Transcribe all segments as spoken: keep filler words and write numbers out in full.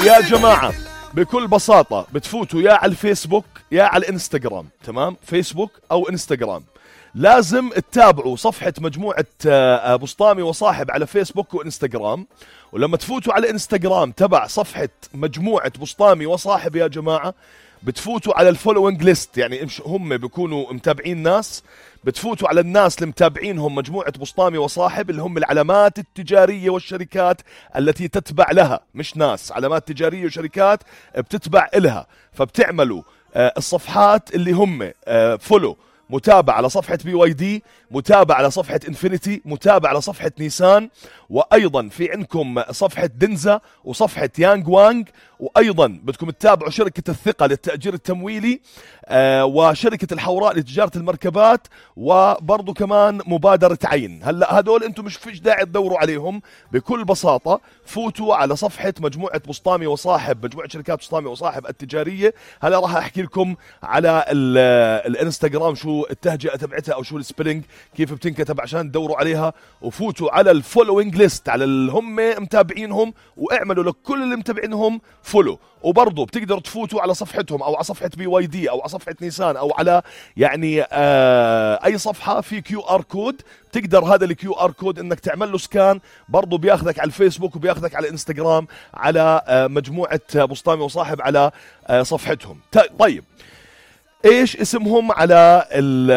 يا جماعة بكل بساطة بتفوتوا يا على الفيسبوك يا على الانستغرام، تمام؟ فيسبوك أو انستغرام. لازم تتابعوا صفحة مجموعة بسطامي وصاحب على فيسبوك وانستغرام، ولما تفوتوا على انستغرام تبع صفحة مجموعة بسطامي وصاحب يا جماعة بتفوتوا على الفولوينج ليست، يعني هم بيكونوا متابعين ناس، بتفوتوا على الناس اللي متابعينهم مجموعة بسطامي وصاحب اللي هم العلامات التجارية والشركات التي تتبع لها، مش ناس، علامات تجارية وشركات بتتبع إلها، فبتعملوا الصفحات اللي هم فولو، متابع على صفحة بي واي دي، متابع على صفحة انفينيتي، متابع على صفحة نيسان، وأيضا في عندكم صفحة دنزا وصفحة يانغ وانغ، وأيضا بدكم تتابعوا شركة الثقة للتأجير التمويلي آه وشركة الحوراء لتجارة المركبات، وبرضو كمان مبادرة عين. هلأ هدول انتم مش فيش داعي تدوروا عليهم، بكل بساطة فوتوا على صفحة مجموعة بسطامي وصاحب، مجموعة شركات بسطامي وصاحب التجارية. هلا راح احكي لكم على الانستغرام شو التهجئة تبعتها او شو السبيلنج كيف بتنكتب عشان تدوروا عليها، وفوتوا على الفولوينج ليست على اللي هم متابعينهم، واعملوا لكل اللي متابعينهم فولو. وبرضه بتقدروا تفوتوا على صفحتهم او على صفحة بي واي دي او على صفحة نيسان او على يعني آه اي صفحة في كيو ار كود، تقدر هذا الكيو ار كود انك تعمل له سكان، برضه بياخذك على الفيسبوك وبياخذك على الانستغرام على آه مجموعة بسطامي وصاحب على آه صفحتهم. طيب ايش اسمهم على ال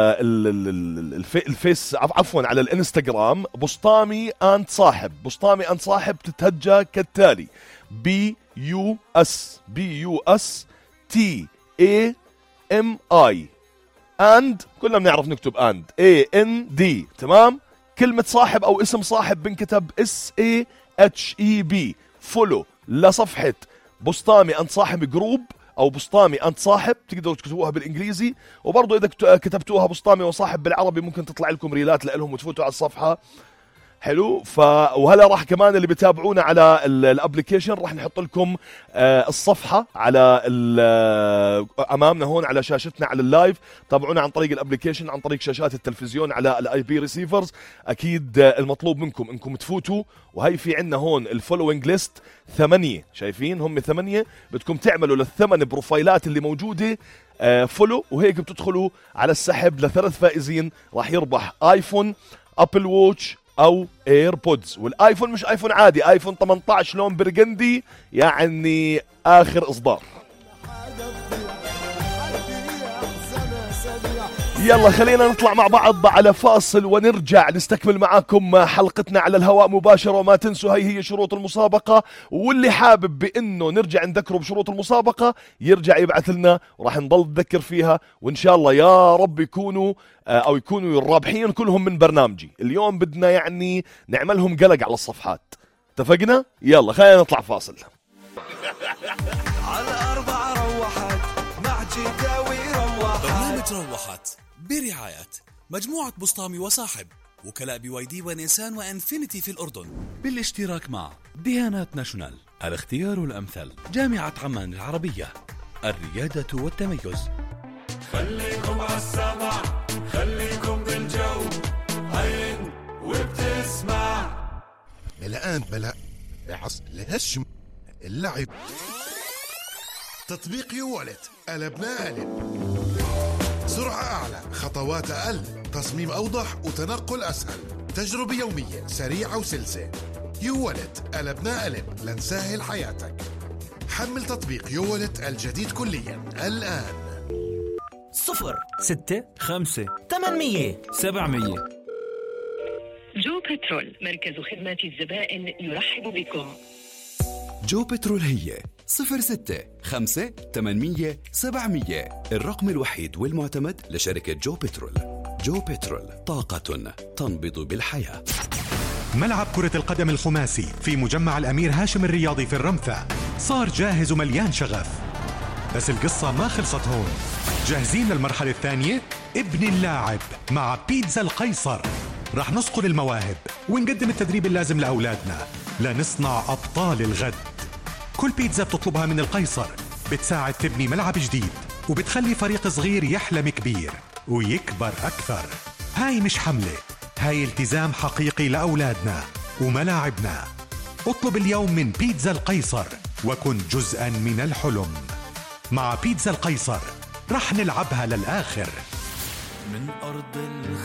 ال الفيس عفوا على الانستغرام؟ بسطامي اند صاحب. بسطامي اند صاحب تتهجى كالتالي: بي يو اس بي يو اس تي اي ام اي اند، كلنا بنعرف نكتب اند اي ان دي، تمام؟ كلمة صاحب او اسم صاحب بنكتب اس اي اتش اي بي. فولو لصفحة بسطامي اند صاحب جروب او بسطامي انت صاحب، تقدروا تكتبوها بالانجليزي، وبرضه اذا كتبتوها بسطامي وصاحب بالعربي ممكن تطلع لكم ريلات لهم وتفوتوا على الصفحه. حلو. ف وهلا راح كمان اللي بيتابعونا على الابلكيشن راح نحط لكم آه الصفحه على امامنا هون على شاشتنا على اللايف. تابعونا عن طريق الابلكيشن، عن طريق شاشات التلفزيون على الاي بي ريسيفرز. اكيد آه المطلوب منكم انكم تفوتوا، وهي في عندنا هون الفولوينج ليست ثمانية، شايفين هم ثمانية، بدكم تعملوا للثمان بروفايلات اللي موجوده آه فولو، وهيك بتدخلوا على السحب لثلاث فائزين راح يربح ايفون، ابل ووتش او ايربودز. والايفون مش ايفون عادي، ايفون ثمانية عشر لون برغندي، يعني اخر اصدار. يلا خلينا نطلع مع بعض على فاصل ونرجع نستكمل معاكم حلقتنا على الهواء مباشرة. وما تنسوا هي هي شروط المسابقة، واللي حابب بانه نرجع نذكره بشروط المسابقة يرجع يبعث لنا وراح نضل نذكر فيها، وان شاء الله يا رب يكونوا او يكونوا الرابحين كلهم من برنامجي. اليوم بدنا يعني نعملهم قلق على الصفحات، اتفقنا؟ يلا خلينا نطلع فاصل. على أربعة روحت مع جداوي روحت. برنامج روحت برعاية مجموعة بسطامي وصاحب، وكلاء بي واي دي ونيسان وانفينيتي في الأردن، بالاشتراك مع ديانات ناشونال، الاختيار الأمثل، جامعة عمان العربية، الريادة والتميز. خليكم عالسمع، خليكم بالجو، عين وبتسمع. الآن بلا عص لهشم اللعب. تطبيق يوالت قلبنا قلب، سرعة أعلى، خطوات أقل، تصميم أوضح وتنقل أسهل، تجربة يومية سريعة وسلسة. يوالت قلبنا قلب لنسهل حياتك. حمل تطبيق يوالت الجديد كليا الآن. صفر ستة خمسة ثمانمية سبعمية. جو بترول، مركز خدمات الزبائن يرحب بكم. جو بترول هي صفر ستة خمسة ثمانمية سبعمية، الرقم الوحيد والمعتمد لشركة جو بترول. جو بترول، طاقة تنبض بالحياة. ملعب كرة القدم الخماسي في مجمع الأمير هاشم الرياضي في الرمثة صار جاهز ومليان شغف، بس القصة ما خلصت هون. جاهزين للمرحلة الثانية؟ ابن اللاعب مع بيتزا القيصر. رح نصقل المواهب ونقدم التدريب اللازم لأولادنا لنصنع أبطال الغد. كل بيتزا بتطلبها من القيصر بتساعد تبني ملعب جديد، وبتخلي فريق صغير يحلم كبير ويكبر أكثر. هاي مش حملة، هاي التزام حقيقي لأولادنا وملاعبنا. اطلب اليوم من بيتزا القيصر وكن جزءا من الحلم. مع بيتزا القيصر رح نلعبها للآخر. من أرض